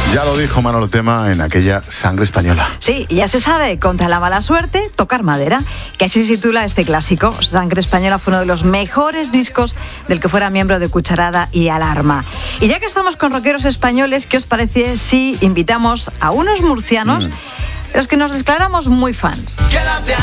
Ya lo dijo Manolo Tema en aquella Sangre Española. Sí, ya se sabe, contra la mala suerte, tocar madera, que así se titula este clásico. Sangre Española fue uno de los mejores discos del que fuera miembro de Cucharada y Alarma. Y ya que estamos con rockeros españoles, ¿qué os parece si invitamos a unos murcianos de los que nos declaramos muy fans?